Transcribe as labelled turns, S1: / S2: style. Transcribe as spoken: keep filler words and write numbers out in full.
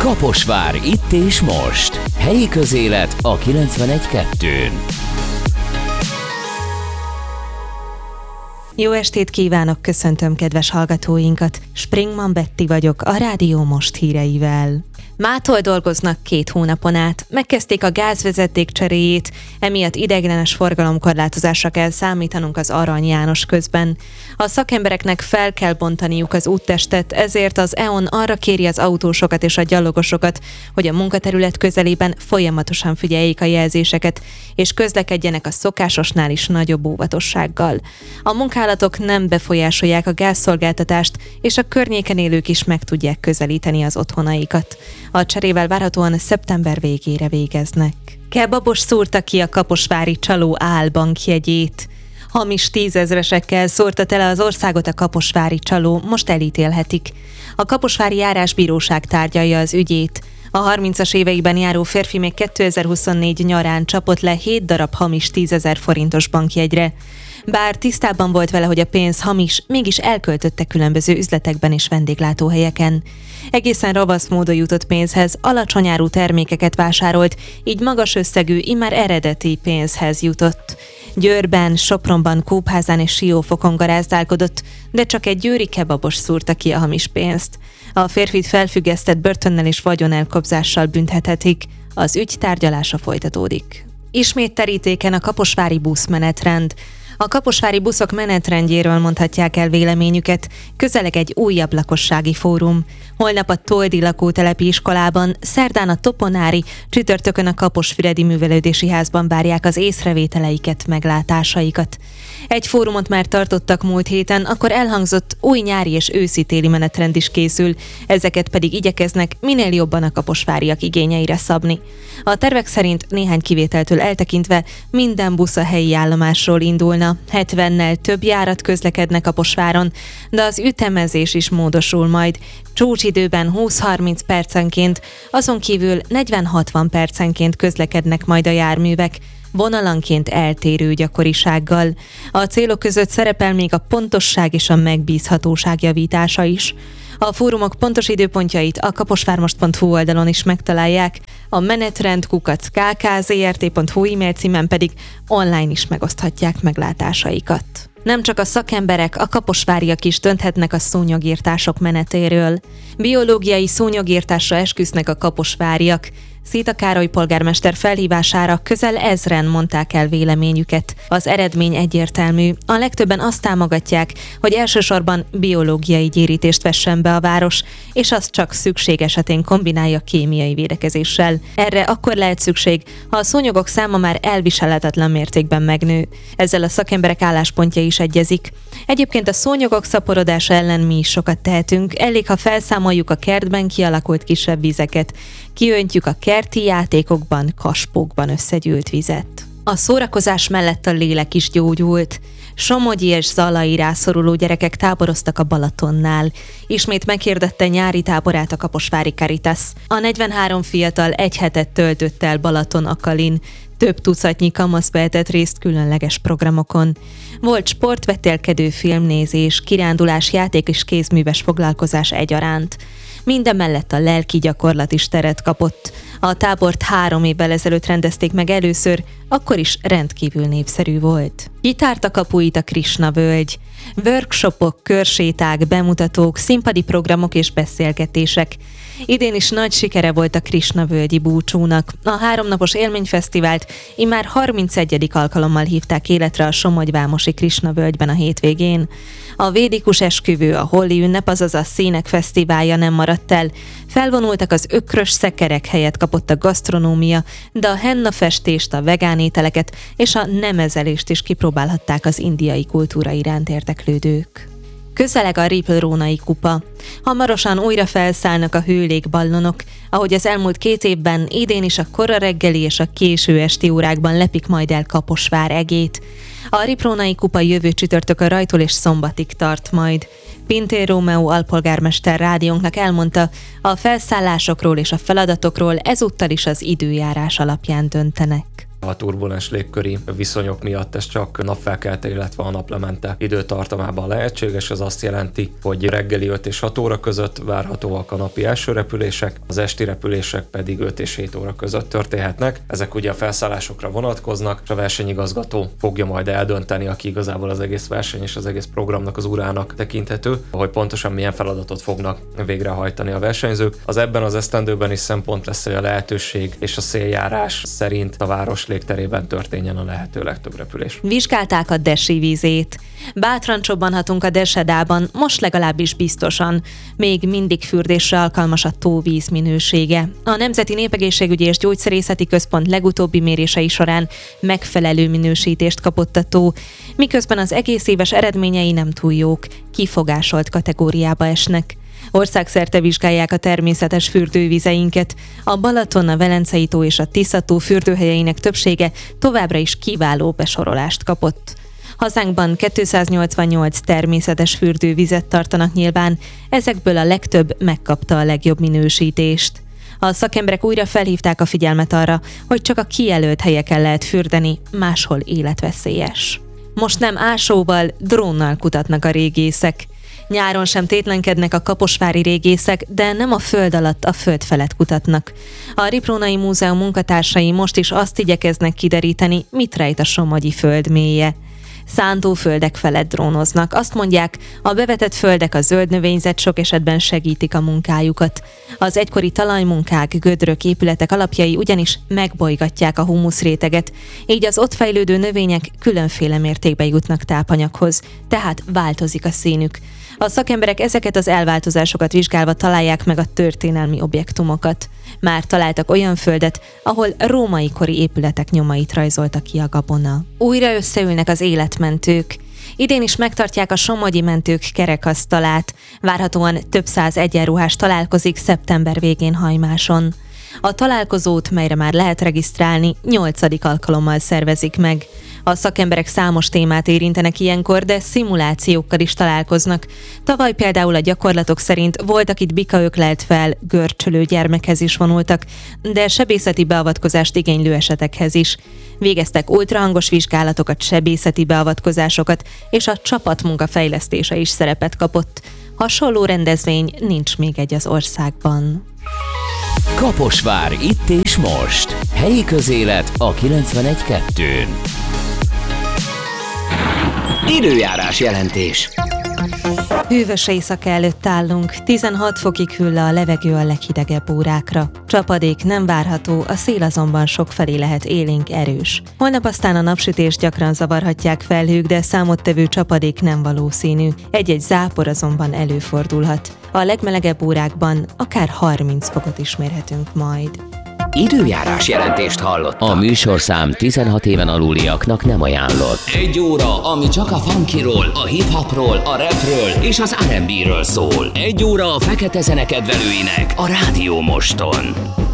S1: Kaposvár itt és most. Helyi közélet a kilencvenegy kettőn.
S2: Jó estét kívánok, köszöntöm kedves hallgatóinkat. Springman Betti vagyok, a Rádió Most híreivel. Mától dolgoznak két hónapon át. Megkezdték a gázvezeték cseréjét, emiatt ideiglenes forgalomkorlátozásra kell számítanunk az Arany János közben. A szakembereknek fel kell bontaniuk az úttestet, ezért az é o en arra kéri az autósokat és a gyalogosokat, hogy a munkaterület közelében folyamatosan figyeljék a jelzéseket, és közlekedjenek a szokásosnál is nagyobb óvatossággal. A munkálatok nem befolyásolják a gázszolgáltatást, és a környéken élők is meg tudják közelíteni az otthonaikat. A cserével várhatóan szeptember végére végeznek. Kebabos szúrta ki a kaposvári csaló álbankjegyét. Hamis tízezresekkel szórta tele az országot a kaposvári csaló, most elítélhetik. A kaposvári járásbíróság tárgyalja az ügyét. A harmincas éveiben járó férfi még kétezer-huszonnégy nyarán csapott le hét darab hamis tízezer forintos bankjegyre. Bár tisztában volt vele, hogy a pénz hamis, mégis elköltötte különböző üzletekben és vendéglátóhelyeken. Egészen ravasz módon jutott pénzhez, alacsony árú termékeket vásárolt, így magas összegű, immár eredeti pénzhez jutott. Győrben, Sopronban, Kópházán és Siófokon garázdálkodott, de csak egy győri kebabos szúrta ki a hamis pénzt. A férfit felfüggesztett börtönnel és vagyonelkobzással büntethetik. Az ügy tárgyalása folytatódik. Ismét terítéken a kaposvári buszmenetrend. A kaposvári buszok menetrendjéről mondhatják el véleményüket, közeleg egy újabb lakossági fórum. Holnap a Toldi lakótelepi iskolában, szerdán a Toponári, csütörtökön a Kaposfüredi Művelődési Házban várják az észrevételeiket, meglátásaikat. Egy fórumot már tartottak múlt héten, akkor elhangzott, új nyári és őszi-téli menetrend is készül, ezeket pedig igyekeznek minél jobban a kaposváriak igényeire szabni. A tervek szerint néhány kivételtől eltekintve minden busz a helyi állomásról indulna, hetvennel több járat közlekednek Kaposváron, de az ütemezés is módosul majd. Csúcsidőben húsz-harminc percenként, azon kívül negyven-hatvan percenként közlekednek majd a járművek, vonalanként eltérő gyakorisággal. A célok között szerepel még a pontosság és a megbízhatóság javítása is. A fórumok pontos időpontjait a kaposvármost pont hu oldalon is megtalálják, a menetrend kukac k k z r t pont hu e-mail címen pedig online is megoszthatják meglátásaikat. Nem csak a szakemberek, a kaposváriak is dönthetnek a szúnyogírtások menetéről. Biológiai szúnyogírtásra esküsznek a kaposváriak. Szita Károly polgármester felhívására közel ezren mondták el véleményüket. Az eredmény egyértelmű. A legtöbben azt támogatják, hogy elsősorban biológiai gyérítést vessen be a város, és azt csak szükség esetén kombinálja kémiai védekezéssel. Erre akkor lehet szükség, ha a szúnyogok száma már elviselhetetlen mértékben megnő. Ezzel a szakemberek álláspontja is egyezik. Egyébként a szúnyogok szaporodása ellen mi is sokat tehetünk, elég, ha felszámoljuk a kertben kialakult kisebb vizeket. Kiöntjük a kerti játékokban, kaspókban összegyűlt vizet. A szórakozás mellett a lélek is gyógyult. Somogyi és zalai rászoruló gyerekek táboroztak a Balatonnál. Ismét meghirdette nyári táborát a kaposvári Caritas. A negyvenhárom fiatal egy hetet töltött el Balaton-Akalin. Több tucatnyi kamasz vehetett részt különleges programokon. Volt sportvetélkedő, filmnézés, kirándulás, játék és kézműves foglalkozás egyaránt. Mindemellett a lelki gyakorlat is teret kapott. A tábort három évvel ezelőtt rendezték meg először, akkor is rendkívül népszerű volt. Kitárt a kapuit a Krisna völgy. Workshopok, körséták, bemutatók, színpadi programok és beszélgetések. Idén is nagy sikere volt a Krisna völgyi búcsúnak. A háromnapos élményfesztivált immár harmincegyedik alkalommal hívták életre a Somogyvámosi Krisna völgyben a hétvégén. A védikus esküvő, a holi ünnep, azaz a színek fesztiválja nem maradt el. Felvonultak az ökrös szekerek, helyet kapott a gasztronómia, de a henna festést, a vegán ételeket és a nemezelést is kipróbálhatták az indiai kultúra iránt érdeklődők. Közeleg a Ripple-Rónai kupa. Hamarosan újra felszállnak a hőlégballonok, ahogy az elmúlt két évben, idén is a kora reggeli és a késő esti órákban lepik majd el Kaposvár egét. A Ripple-Rónai kupa jövő csütörtökön rajtól és szombatig tart majd. Pintér Rómeó alpolgármester rádiónknak elmondta, a felszállásokról és a feladatokról ezúttal is az időjárás alapján döntenek.
S3: A turbulens légköri viszonyok miatt ez csak napfelkelte, illetve a naplemente időtartamában lehetséges. Ez azt jelenti, hogy reggeli öt és hat óra között várhatóak a napi első repülések, az esti repülések pedig öt és hét óra között történhetnek. Ezek ugye a felszállásokra vonatkoznak, és a versenyigazgató fogja majd eldönteni, aki igazából az egész verseny és az egész programnak az urának tekinthető, hogy pontosan milyen feladatot fognak végrehajtani a versenyzők. Az ebben az esztendőben is szempont lesz, hogy a lehetőség és a széljárás szerint a város légterében történjen a lehető legtöbb repülés.
S2: Vizsgálták a Desi vízét. Bátran csobbanhatunk a Desedában, most legalábbis biztosan. Még mindig fürdésre alkalmas a tóvíz minősége. A Nemzeti Népegészségügyi és Gyógyszerészeti Központ legutóbbi mérései során megfelelő minősítést kapott a tó, miközben az egész éves eredményei nem túl jók, kifogásolt kategóriába esnek. Országszerte vizsgálják a természetes fürdővizeinket. A Balaton, a Velencei tó és a Tisza tó fürdőhelyeinek többsége továbbra is kiváló besorolást kapott. Hazánkban kétszáznyolcvannyolc természetes fürdővizet tartanak nyilván, ezekből a legtöbb megkapta a legjobb minősítést. A szakemberek újra felhívták a figyelmet arra, hogy csak a kijelölt helyeken lehet fürdeni, máshol életveszélyes. Most nem ásóval, drónnal kutatnak a régészek. Nyáron sem tétlenkednek a kaposvári régészek, de nem a föld alatt, a föld felett kutatnak. A Riprónai Múzeum munkatársai most is azt igyekeznek kideríteni, mit rejt a somogyi föld mélye. Szántóföldek felett drónoznak. Azt mondják, a bevetett földek, a zöld növényzet sok esetben segítik a munkájukat. Az egykori talajmunkák, gödrök, épületek alapjai ugyanis megbolygatják a humuszréteget, így az ott fejlődő növények különféle mértékben jutnak tápanyaghoz, tehát változik a színük. A szakemberek ezeket az elváltozásokat vizsgálva találják meg a történelmi objektumokat. Már találtak olyan földet, ahol római kori épületek nyomait rajzolta ki a gabona. Újra összeülnek az életmentők. Idén is megtartják a somogyi mentők kerekasztalát. Várhatóan több száz egyenruhás találkozik szeptember végén Hajmáson. A találkozót, melyre már lehet regisztrálni, nyolcadik alkalommal szervezik meg. A szakemberek számos témát érintenek ilyenkor, de szimulációkkal is találkoznak. Tavaly például a gyakorlatok szerint volt, akit bika öklelt fel, görcsölő gyermekhez is vonultak, de sebészeti beavatkozást igénylő esetekhez is. Végeztek ultrahangos vizsgálatokat, sebészeti beavatkozásokat, és a csapatmunka fejlesztése is szerepet kapott. Hasonló rendezvény nincs még egy az országban.
S1: Kaposvár, itt és most. Helyi közélet a kilencvenegy kettőn. Időjárás jelentés.
S2: Hűvös éjszaka előtt állunk, tizenhat fokig hűl a levegő a leghidegebb órákra. Csapadék nem várható, a szél azonban sokfelé lehet élénk, erős. Holnap aztán a napsütést gyakran zavarhatják felhők, de számottevő csapadék nem valószínű. Egy-egy zápor azonban előfordulhat. A legmelegebb órákban akár harminc fokot is mérhetünk majd.
S1: Időjárás jelentést hallottak. A műsorszám tizenhat éven aluliaknak nem ajánlott. Egy óra, ami csak a funkyról, a hip-hopról, a rapről és az er end bé-ről szól. Egy óra a fekete zene kedvelőinek a Rádió Moston.